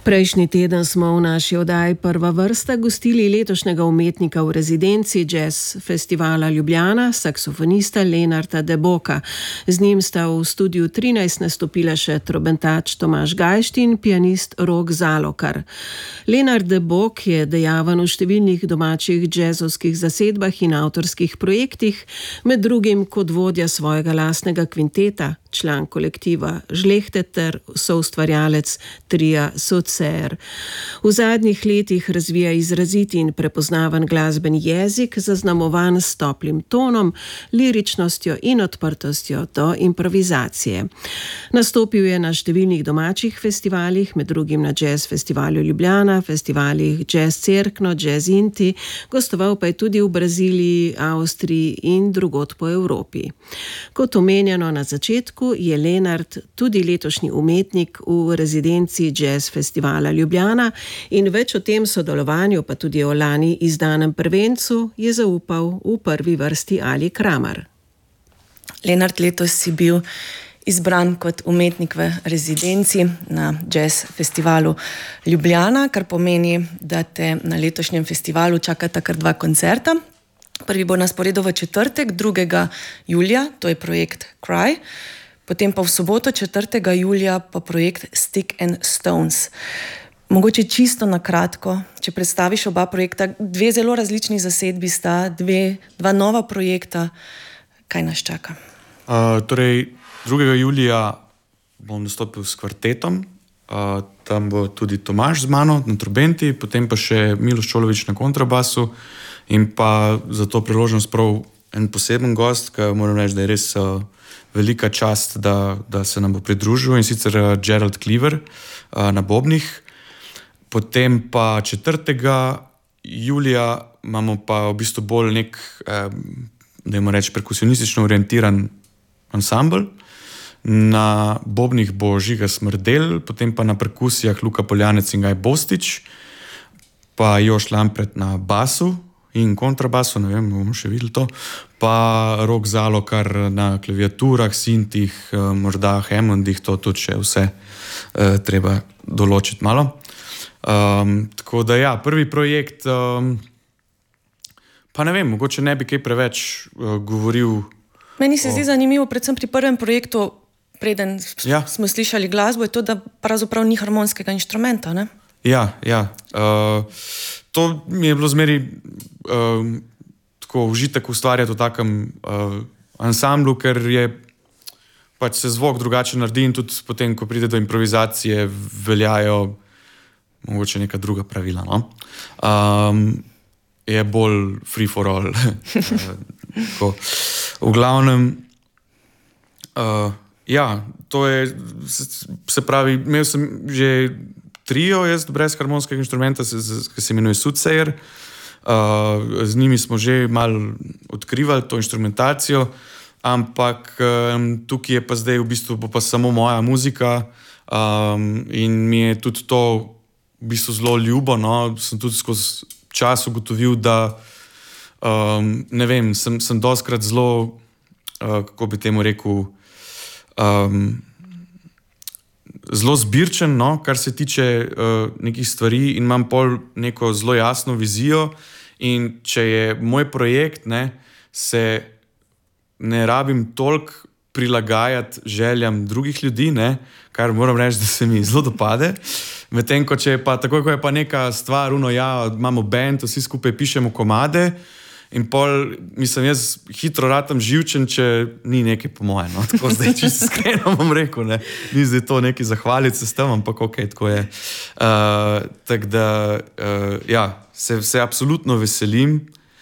Prejšnji teden smo v naši oddaji Prva vrsta gostili letošnjega umetnika v rezidenci Jazz Festivala Ljubljana, saksofonista Lenarta De Boka. Z njim sta v studiu 13 nastopila še trobentač Tomaž Gajšt in pianist Rok Zalokar. Lenart De Bok je dejaven v številnih domačih džezovskih zasedbah in avtorskih projektih, med drugim kot vodja svojega lastnega kvinteta, član kolektiva Žlehte ter soustvarjalec tria Soothsayer. V zadnjih letih razvija izraziti in prepoznaven glasbeni jezik, zaznamovan s toplim tonom, liričnostjo in odprtostjo do improvizacije. Nastopil je na številnih domačih festivalih, med drugim na Jazz Festivalu Ljubljana, festivalih Jazz Cerkno, Jazz Inti, gostoval pa je tudi v Braziliji, Avstriji in drugod po Evropi. Kot omenjeno na začetku, je Lenart tudi letošnji umetnik v rezidenci Jazz Festivala Ljubljana in več o tem sodelovanju, pa tudi o lani izdanem prvencu, je zaupal v prvi vrsti Ali Kramar. Lenart, letos si bil izbran kot umetnik v rezidenci na Jazz Festivalu Ljubljana, kar pomeni, da te na letošnjem festivalu čakata kar 2 koncerta. Prvi bo na sporedu v četrtek, 2. julija, to je projekt Cry, potem pa v soboto 4. julija pa projekt Stick and Stones. Mogoče čisto na kratko, če predstaviš oba projekta, 2 zelo različni zasedbi sta, 2 nova projekta, kaj nas čaka? Torej, 2. julija bom nastopil s kvartetom, tam bo tudi Tomaž z mano na trobenti, potem pa še Miloš Čolović na kontrabasu in pa za to priložnost prav en poseben gost, ki moram reči, da je res velika čast, da se nam bo pridružil, in sicer Gerald Cleaver na bobnih. Potem pa 4. julija imamo pa v bistvu bolj nek, dajmo reči, perkusionistično orientiran ansambl. Na bobnih bo Žiga Smrdel, potem pa na perkusijah Luka Poljanec in Gaj Bostič, pa Jož Lampret na basu in kontrabasu, ne vem, bomo še videli to, pa Rok Zalokar na klaviaturah, sintih, morda Hammondih, to tudi še vse treba določiti malo. Tako da ja, prvi projekt, pa ne vem, mogoče ne bi kaj preveč govoril. Meni se zdi zanimivo, predvsem pri prvem projektu, preden smo slišali glasbo, je to, da pravzaprav ni harmonskega inštrumenta, ne? Ja. To mi je bilo zmeri tako užitek ustvarjati v takem ansamblu, ker je pač se zvok drugače naredi in tudi potem, ko pride do improvizacije, veljajo mogoče neka druga pravila, no? Je bolj free for all. Tako. V glavnem, to je, se pravi, imel sem že trio jaz brez harmonskega inštrumenta, ki se imenuje Soothsayer. Z njimi smo že malo odkrivali to inštrumentacijo, ampak tukaj je pa zdaj v bistvu pa samo moja muzika, in mi je tudi to v bistvu zelo ljubo, no. Sem tudi skozi čas ugotovil, da ne vem, sem dostikrat zelo, kako bi temu rekel, zelo zbirčen, no, kar se tiče nekih stvari, in imam pol neko zelo jasno vizijo, in če je moj projekt, ne, se ne rabim toliko prilagajati željam drugih ljudi, ne, kar moram reči, da se mi zelo dopade. Medtem ko če je pa takoj, ko je pa neka stvar, imamo band, vsi skupaj pišemo komade, in pol, mislim, jaz hitro ratam živčen, če ni nekaj po moje, no, tako zdaj čisto iskreno bom rekel, ne, ni zdaj to neki zahvaliti se s tem, ampak okej, tako je. Tako da, ja, se absolutno veselim,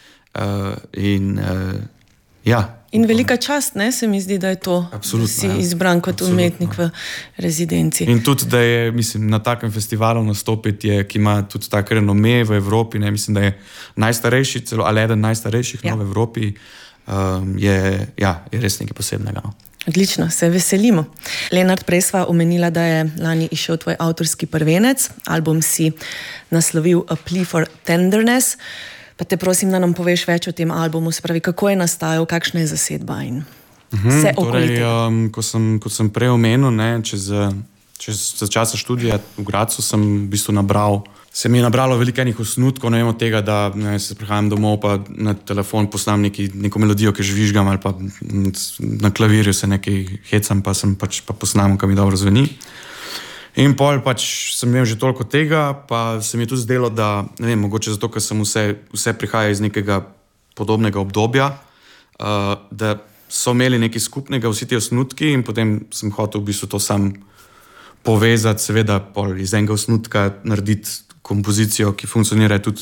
In velika čast, ne, se mi zdi, da je to, da si izbran kot umetnik v rezidenci. In tudi, da je, mislim, na takem festivalu nastopiti, ki ima tudi tak renome v Evropi, ne, mislim, da je najstarejši, celo ali eden najstarejših v Evropi, je res nekaj posebnega. No. Odlično, se veselimo. Lenart, prej sva omenila, da je lani išel tvoj avtorski prvenec, album si naslovil A Plea for Tenderness. Pa te prosim, da nam poveš več o tem albumu, se pravi, kako je nastajal, kakšna je zasedba in vse okoli tega. Torej, kot sem prej omenil, ne, čez za časa študija v Gradcu sem v bistvu se mi je nabralo veliko enih osnutkov, ne vem od tega, da se prihajam domov, pa na telefon posnam neko melodijo, ki žvižgam, ali pa na klavirju se nekaj hecam, pa sem pač posnam, kaj mi dobro zveni. In pol pač sem imel že toliko tega, pa se mi je tudi zdelo, da, ne vem, mogoče zato, ker sem vse prihaja iz nekega podobnega obdobja, da so imeli nekaj skupnega vsi ti osnutki in potem sem hotel v bistvu to sam povezati, seveda pol iz enega osnutka narediti kompozicijo, ki funkcionira tudi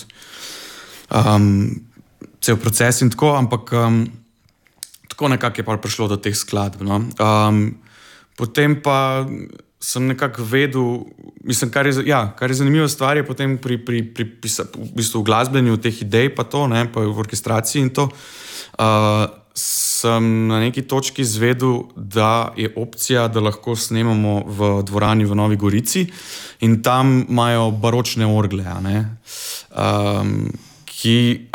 cel proces in tako, ampak tako nekako je pa prišlo do teh skladb. No. Potem pa sem nekako vedel, mislim, kar je zanimiva stvar je potem pri v bistvu v glasbenju teh idej pa to, ne, pa v orkestraciji in to, sem na neki točki izvedel, da je opcija, da lahko snemamo v dvorani v Novi Gorici in tam imajo baročne orgle, ki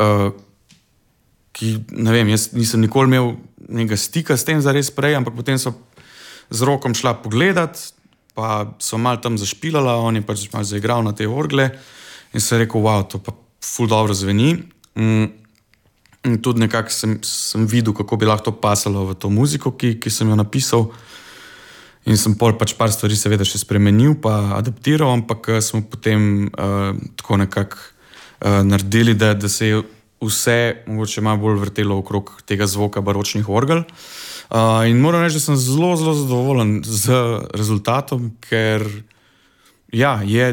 ne vem, jaz nisem nikoli imel nekega stika s tem zares prej, ampak potem so z Rokom šla pogledat, pa so malo tam zašpilala, on je pač malo zaigral na te orgle in se je rekel, wow, to pa ful dobro zveni. In tudi nekako sem videl, kako bi lahko to pasalo v to muziko, ki sem jo napisal. In sem pol pač par stvari seveda še spremenil, pa adaptiral, ampak smo potem tako nekako naredili, da se je vse mogoče malo bolj vrtelo okrog tega zvoka baročnih orgel. In moram reči, da sem zelo, zelo zadovoljen z rezultatom, ker je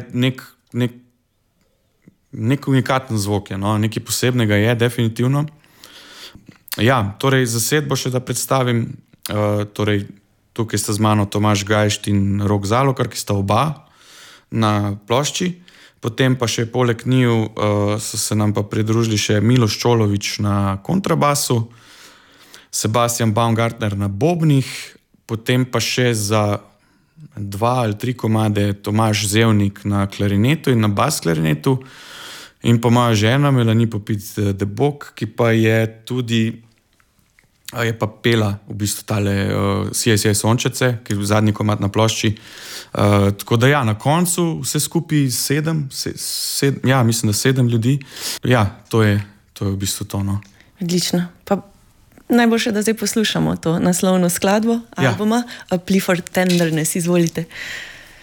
nek unikaten zvok, no? Nekaj posebnega je, definitivno. Torej zasedbo še da predstavim, torej tukaj sta z mano Tomaž Gajšt in Rok Zalokar, ki sta oba na plošči, potem pa še poleg njiju so se nam pa pridružili še Miloš Čolovič na kontrabasu, Sebastian Baumgartner na bobnih, potem pa še za 2 ali 3 komade Tomaž Zevnik na klarinetu in na bas klarinetu in pa moja žena Melanie Popit-Debok, ki pa je tudi pa pela v bistvu tale CSI Sončece, ki je zadnji komad na plošči. Tako da na koncu vse skupaj 7, mislim, da 7 ljudi. To je v bistvu to, no. Odlično. Pa najboljše, da zdaj poslušamo to naslovno skladbo albuma, A Plea for Tenderness, izvolite.